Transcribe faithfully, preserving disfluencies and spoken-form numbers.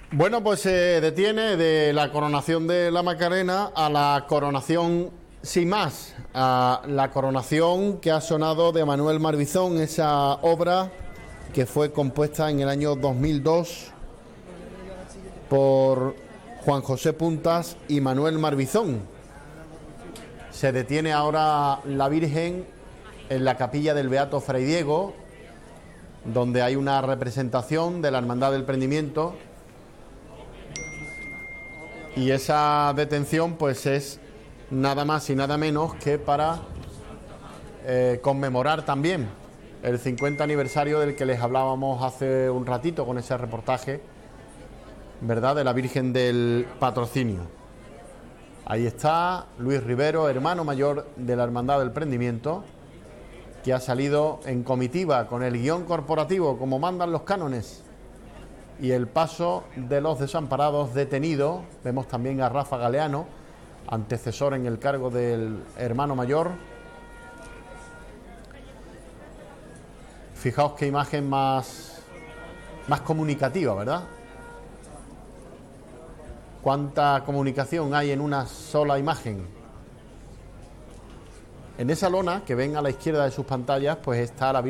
Bueno, pues se detiene de la coronación de la Macarena a la coronación sin más, a la coronación que ha sonado de Manuel Marbizón, esa obra que fue compuesta en el año dos mil dos por Juan José Puntas y Manuel Marbizón. Se detiene ahora la Virgen en la capilla del Beato Fray Diego, donde hay una representación de la Hermandad del Prendimiento, y esa detención pues es nada más y nada menos que para eh, conmemorar también el cincuenta aniversario del que les hablábamos hace un ratito con ese reportaje, ¿verdad?, de la Virgen del Patrocinio. Ahí está Luis Rivero, hermano mayor de la Hermandad del Prendimiento, que ha salido en comitiva con el guión corporativo como mandan los cánones y el paso de los desamparados detenidos. Vemos también a Rafa Galeano, antecesor en el cargo del hermano mayor. Fijaos qué imagen más, más comunicativa, ¿verdad? Cuánta comunicación hay en una sola imagen. En esa lona que ven a la izquierda de sus pantallas, pues está la